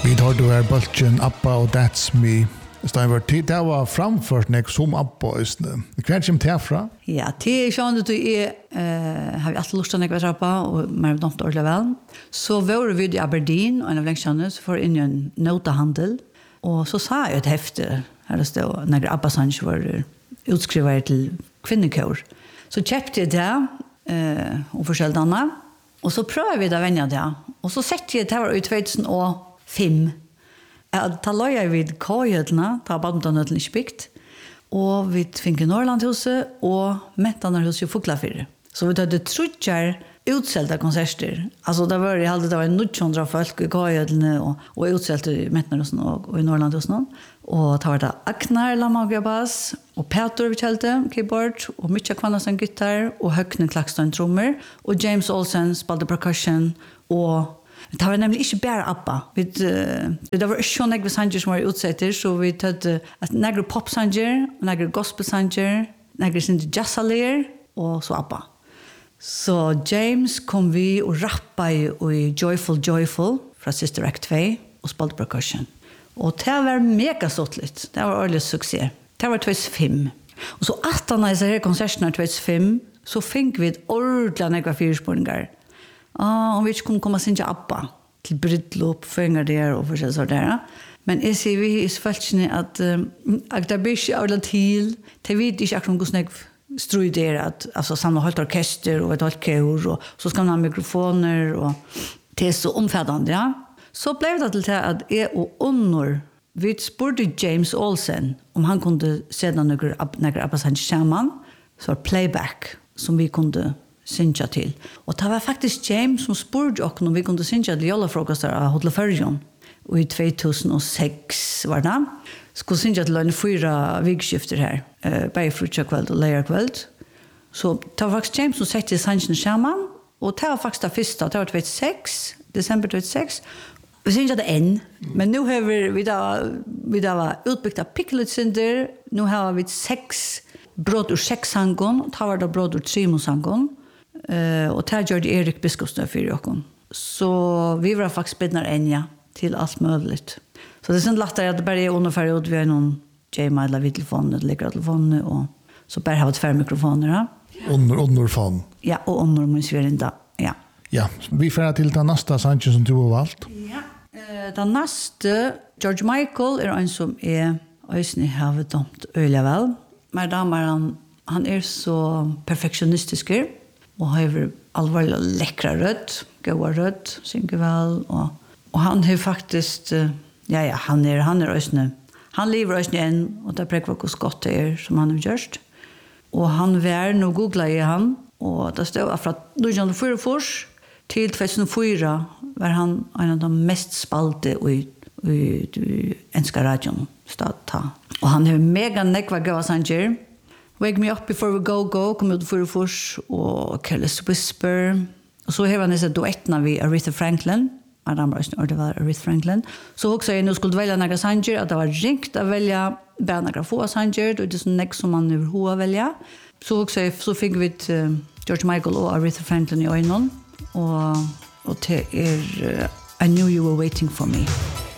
Vi tar du här bulten Abba och That's Me. Det var framfört nek som Abba. Hva kommer det fra? Ja, det sånn at har vi alltid lyst til å nekve trappa, og mer dumt ordentlig vel. Så var vi i Aberdeen, og en av lengskjønne, så får inn i en notahandel. Og så sa jeg et hefte, her det stod, når Abba Sanch var utskrivet til kvinnekår. Så kjøpte jeg det, og forskjellige andre. Og så prøvde vi det å vende det. Og så sette jeg det var i 2005. Da la jeg vid K-jødene, da var badmintonødene ikke bygd. Og vi fikk Norrlandhuset og Metanarhuset i Fuglafyr. Så vi hadde trutjar utselte konserter. Altså det var 900 folk i K-jødene og utselte i Metanarhuset og i Norrlandhuset. Og da var det Agnar Lamagabas og Peter Vitjelte, keyboard, og Mitja Kvannasen gitar, og Høgne Klakstein trommer, og James Olsen spalte percussion, og det var nemlig ikke bare Abba. Det var ikke noen sanger som var utsetter, så vi hadde noen popsanger, noen gospelsanger, noen jazzalier, og så Abba. Så James kom vi og rappet i Joyful Joyful fra Sister Act 2 og spalte percussion. Og det var mega litt. Det var ordentlig suksess. Det var 2005. Og så at han disse her konsertene 2005, så fikk vi et ordentlig noen fyrspåringer. Om vi ikke kunne komme sin til Abba, til brydlop, føringer der og forskjellig sånn der. Men jeg sier vi i spørsmålene at det blir ikke ordentlig til, det vet ikke akkurat hvordan jeg struder, altså samme holdt orkester og et holdt kør, og så skal man ha mikrofoner, og det så omfattende, ja. Så ble det til at jeg og Unnor, vi spurte James Olsen om han kunne se noen Abba Sanch sammen, så var playback som vi kunne synja til. Og det var faktisk James som spurte oss om vi kunne synja til jolafrokoster av Hotel Førjon. Og i 2006 var det. Skulle synja til en 4 vikskifter her. Bare frutjakveld og leierkveld. Så det var faktisk James som sette sannsjen sammen. Og det var faktisk det første. Det var 26, desember 26. Vi synja det enn. Men nå har vi da utbyggt av Pikkelutsynder. Nå har vi 6 brott ur 6 sangon. Og det var da brott ur 3 sangon. Og det gjør Erik Biskopsnø for dere. Så vi var faktisk bedre enn ja, til alt mulig. Så det er sånn lettere at det bare er underført ut. Vi har noen J-mail eller vidtelefoner, eller ligger telefoner, og så bare har vi 2 mikrofoner. Ja. Underfon. Ja, og under mens vi er inda. Ja. Ja, vi får til den neste sangen som du har valgt. Ja, den neste, George Michael, er en som øyne har dømt øyelig vel. Men damer, han er så perfektionistisk og har alvorlig lekkere rødt, gode rødt, synger vel, og han har faktisk, han er øsne, han lever øsne enn, og det prekker hvor godt det er som han har gjort. Og han var, nå googlet jeg han, og det stod fra 2004 til 2004 var han en av de mest spalte i enska radion stadta. Og han har mega nekva gava sanger, Wake Me Up Before We Go Go kom ut for først, og Careless Whisper. Og så har han disse duettene vi Aretha Franklin. Det var Aretha Franklin. Så også jeg nå skulle velge noen sanger, at det var ringt å velge bare noen få sanger, og det er sånn nek som man vil ha å velge. Så også så fikk vi George Michael og Aretha Franklin i øynene, og det er I Knew You Were Waiting For Me.